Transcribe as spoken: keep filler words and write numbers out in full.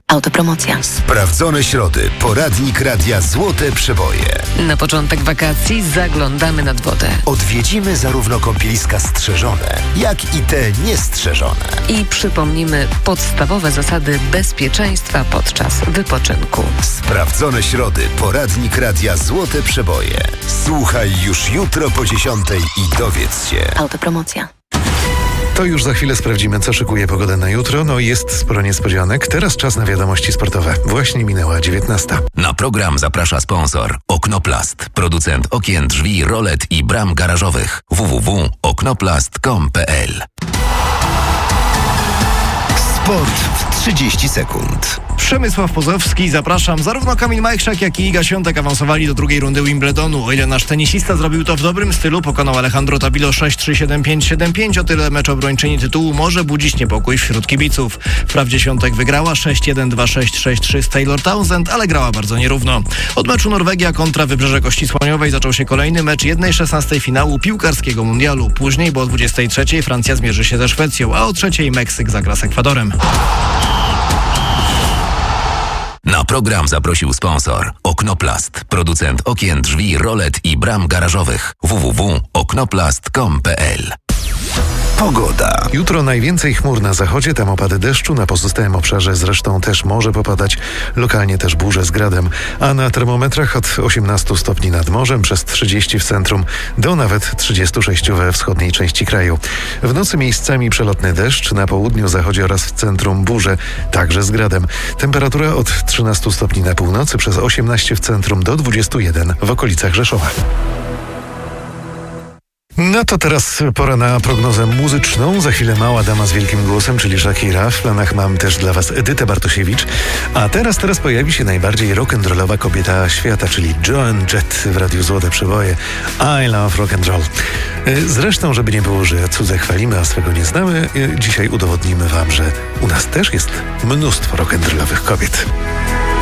Autopromocja. Sprawdzone środy. Poradnik Radia Złote Przeboje. Na początek wakacji zaglądamy nad wodę. Odwiedzimy zarówno kąpieliska strzeżone, jak i te niestrzeżone. I przypomnimy podstawowe zasady bezpieczeństwa podczas wypoczynku. Sprawdzone środy. Poradnik Radia Złote Przeboje. Słuchaj już jutro po dziesiątej i dowiedz się. Autopromocja. To już za chwilę sprawdzimy, co szykuje pogodę na jutro. No jest sporo niespodzianek. Teraz czas na wiadomości sportowe. Właśnie minęła dziewiętnasta. Na program zaprasza sponsor Oknoplast, producent okien, drzwi, rolet i bram garażowych. w w w kropka oknoplast kropka com kropka p l. Sport w trzydzieści sekund. Przemysław Pozowski, zapraszam. Zarówno Kamil Majchrzak, jak i Iga Świątek awansowali do drugiej rundy Wimbledonu. O ile nasz tenisista zrobił to w dobrym stylu, pokonał Alejandro Tabilo sześć trzy, siedem pięć, siedem pięć, o tyle mecz obrończyni tytułu może budzić niepokój wśród kibiców. Wprawdzie Świątek wygrała sześć jeden, dwa sześć, sześć trzy z Taylor Townsend, ale grała bardzo nierówno. Od meczu Norwegia kontra Wybrzeże Kości Słoniowej zaczął się kolejny mecz jednej szesnastej finału piłkarskiego mundialu. Później, bo o dwudziestej trzeciej Francja zmierzy się ze Szwecją, a o trzeciej Meksyk zagra z Ekwadorem. Na program zaprosił sponsor Oknoplast, producent okien, drzwi, rolet i bram garażowych. w w w kropka oknoplast kropka com kropka p l. Pogoda. Jutro najwięcej chmur na zachodzie, tam opady deszczu, na pozostałym obszarze zresztą też może popadać, lokalnie też burze z gradem, a na termometrach od osiemnastu stopni nad morzem, przez trzydzieści w centrum, do nawet trzydziestu sześciu we wschodniej części kraju. W nocy miejscami przelotny deszcz, na południu, zachodzie oraz w centrum burze, także z gradem. Temperatura od trzynastu stopni na północy, przez osiemnaście w centrum, do dwudziestu jeden w okolicach Rzeszowa. No to teraz pora na prognozę muzyczną. Za chwilę mała dama z wielkim głosem, czyli Shakira. W planach mam też dla was Edytę Bartosiewicz. A teraz, teraz pojawi się najbardziej rock'n'rollowa kobieta świata, czyli Joan Jett w Radiu Złote Przeboje. I love rock and roll. Zresztą, żeby nie było, że cudze chwalimy, a swego nie znamy, dzisiaj udowodnimy wam, że u nas też jest mnóstwo rock'n'rollowych kobiet.